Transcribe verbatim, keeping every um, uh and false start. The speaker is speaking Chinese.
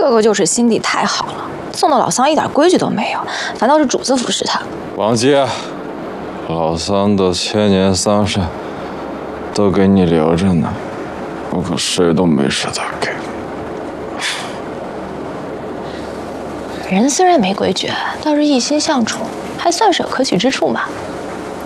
哥哥就是心地太好了，送的老桑一点规矩都没有，反倒是主子服侍他。 王姐，老桑的千年桑葚都给你留着呢，我可谁都没舍得给。 人虽然没规矩，倒是一心向宠，还算是有可取之处嘛。